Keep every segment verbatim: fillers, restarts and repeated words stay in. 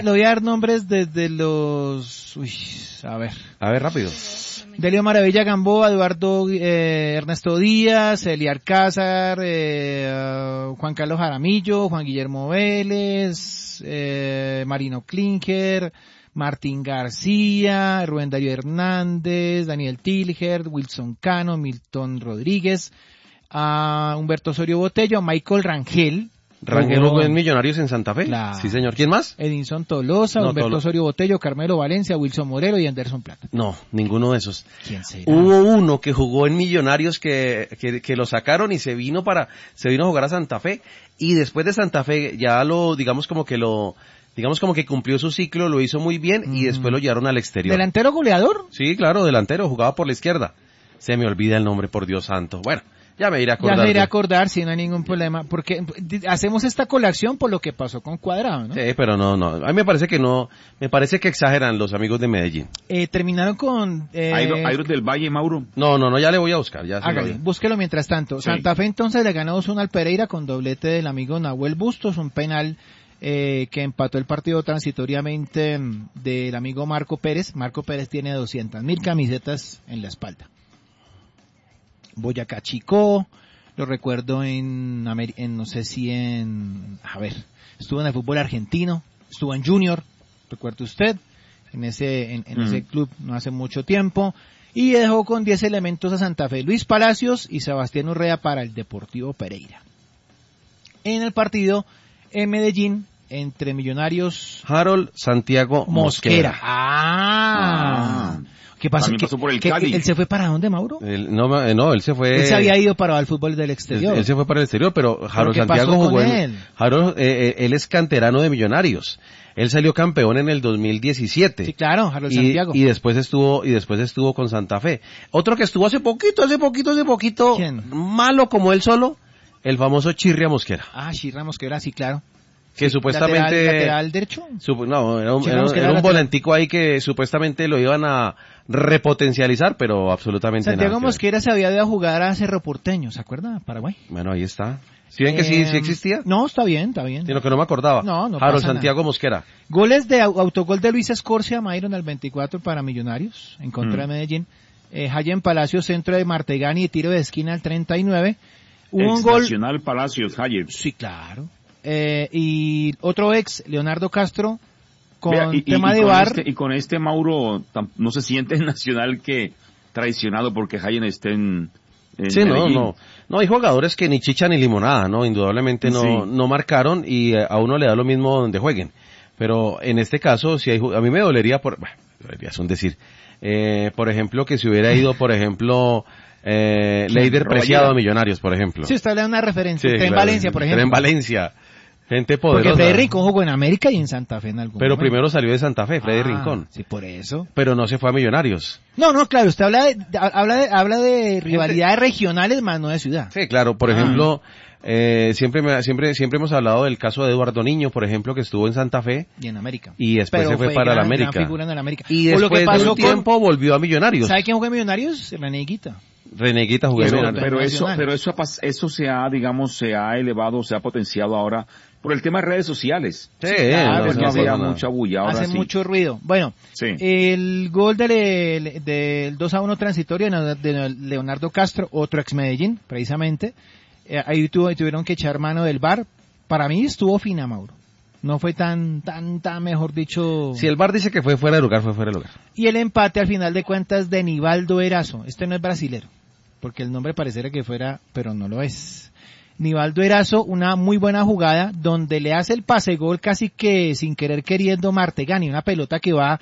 Le voy a dar nombres desde los... Uy, a ver. A ver, rápido. Delio Maravilla Gamboa, Eduardo eh, Ernesto Díaz, Eliar Cázar, eh, uh, Juan Carlos Jaramillo, Juan Guillermo Vélez, eh, Marino Klinker, Martín García, Rubén Darío Hernández, Daniel Tilger, Wilson Cano, Milton Rodríguez, uh, Humberto Osorio Botello, Michael Rangel. Rangel jugó en Millonarios en Santa Fe. La... Sí, señor. ¿Quién más? Edinson Tolosa, no, Humberto Tolo... Osorio Botello, Carmelo Valencia, Wilson Morero y Anderson Plata. No, ninguno de esos. ¿Quién será? Hubo uno que jugó en Millonarios que, que, que lo sacaron y se vino para, se vino a jugar a Santa Fe, y después de Santa Fe ya lo, digamos como que lo, digamos como que cumplió su ciclo, lo hizo muy bien, mm. y después lo llevaron al exterior. ¿Delantero goleador? Sí, claro, delantero, jugaba por la izquierda. Se me olvida el nombre, por Dios santo. Bueno. Ya me iré a acordar. Ya me iré a acordar, si no hay ningún problema, porque hacemos esta colación por lo que pasó con Cuadrado, ¿no? Sí, pero no, no, a mí me parece que no, me parece que exageran los amigos de Medellín. Eh, terminaron con... Eh... Airos del Valle, Mauro. No, no, no, ya le voy a buscar, ya. Hágale, búsquelo mientras tanto. Sí. Santa Fe entonces le ganó dos uno al Pereira con doblete del amigo Nahuel Bustos, un penal eh, que empató el partido transitoriamente del amigo Marco Pérez. Marco Pérez tiene doscientas mil camisetas en la espalda. Boyacá Chicó, lo recuerdo en, en, no sé si en, a ver, estuvo en el fútbol argentino, estuvo en Junior, recuerde usted, en ese, en, en mm. ese club no hace mucho tiempo, y dejó con diez elementos a Santa Fe, Luis Palacios y Sebastián Urrea para el Deportivo Pereira. En el partido en Medellín, entre Millonarios... Harold Santiago Mosquera. Mosquera. Ah... ah. ¿Qué pasa? Pasó por el ¿Qué, Cali. ¿Él se fue para dónde, Mauro? Él, no, no, él se fue... Él se había ido para el fútbol del exterior. Él, él se fue para el exterior, pero Harold ¿Pero Santiago jugó en... Él? Harold, eh, él es canterano de Millonarios. Él salió campeón en el dos mil diecisiete. Sí, claro, Harold y, Santiago. Y después estuvo, y después estuvo con Santa Fe. Otro que estuvo hace poquito, hace poquito, hace poquito... ¿Quién? Malo como él solo, el famoso Chirria Mosquera. Ah, Chirria Mosquera, sí, claro. Que sí, supuestamente... ¿Lateral, lateral derecho? Sup, no, era un, era, era un volentico ahí que supuestamente lo iban a repotencializar, pero absolutamente Santiago nada. Santiago Mosquera se había ido a jugar a Cerro Porteño, ¿se acuerda? Paraguay. Bueno, ahí está. ¿Sí ven que eh, sí, sí existía? No, está bien, está bien. Sino que no me acordaba. No, no Harold pasa Santiago nada. Mosquera. Goles de autogol de Luis Escorcia, Mayron al veinticuatro para Millonarios, en contra mm. de Medellín. Eh, Hayen Palacios, centro de Martegani y tiro de esquina al treinta y nueve. Hubo un gol... Nacional Palacios, Hayen. Sí, claro. Eh, y otro ex, Leonardo Castro, con Vea, y, tema y, y de con V A R. Este, y con este Mauro, no se siente en Nacional que traicionado porque Hayen esté en, en Sí, Medellín. no, no. No, hay jugadores que ni chicha ni limonada, ¿no? Indudablemente no, sí. no marcaron y a uno le da lo mismo donde jueguen. Pero en este caso, si hay, a mí me dolería por, bueno, dolería es un decir, eh, por ejemplo, que si hubiera ido, por ejemplo, eh, Leider Preciado a Millonarios, por ejemplo. Sí, usted le da una referencia. Sí, Está en claro, Valencia, por ejemplo. Está en Valencia. Gente poderosa. Porque Freddy Rincón jugó en América y en Santa Fe en algún Pero momento. primero salió de Santa Fe, Freddy ah, Rincón. Sí, por eso. Pero no se fue a Millonarios. No, no, claro, usted habla de, habla de, habla de rivalidades regionales más no de ciudad. Sí, claro, por ah. ejemplo, eh, siempre me, siempre, siempre hemos hablado del caso de Eduardo Niño, por ejemplo, que estuvo en Santa Fe. Y en América. Y después Pero se fue, fue para gran, la América. Gran figura en el América. Y después lo que pasó de un tiempo con... volvió a Millonarios. ¿Sabe quién jugó en Millonarios? Reneguita. Reneguita jugó en Millonarios. Pero eso, pero eso, eso se ha, digamos, se ha elevado, se ha potenciado ahora por el tema de redes sociales. Sí, sí claro, porque no, hacía no, mucha bulla. Ahora hace sí. mucho ruido. Bueno, sí. el gol del de dos a uno transitorio de Leonardo Castro, otro ex Medellín, precisamente. Eh, ahí tuvo, tuvieron que echar mano del V A R. Para mí estuvo fina, Mauro. No fue tan, tan, tan, mejor dicho... Si el V A R dice que fue fuera de lugar, fue fuera de lugar. Y el empate, al final de cuentas, de Nivaldo Erazo. Este no es brasilero, porque el nombre pareciera que fuera, pero no lo es. Nivaldo Erazo, una muy buena jugada, donde le hace el pase gol casi que sin querer queriendo Martegani, una pelota que va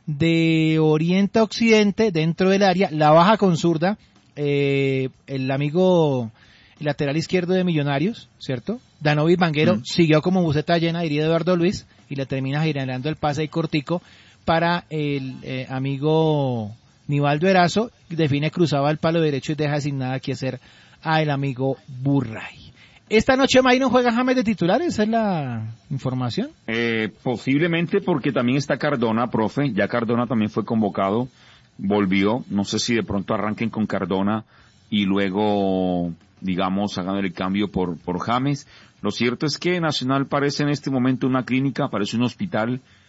de oriente a occidente dentro del área, la baja con zurda, eh, el amigo... el lateral izquierdo de Millonarios, ¿cierto? Danovir Vanguero mm. siguió como buceta llena, diría Eduardo Luis, y le termina girando el pase ahí cortico para el eh, amigo Nivaldo Erazo, define cruzaba el palo derecho y deja sin nada que hacer a el amigo Burray. Esta noche Mayron juega James de titular, esa es la información. Eh, posiblemente porque también está Cardona, profe, ya Cardona también fue convocado, volvió, no sé si de pronto arranquen con Cardona y luego... digamos, hagan el cambio por, por James. Lo cierto es que Nacional parece en este momento una clínica, parece un hospital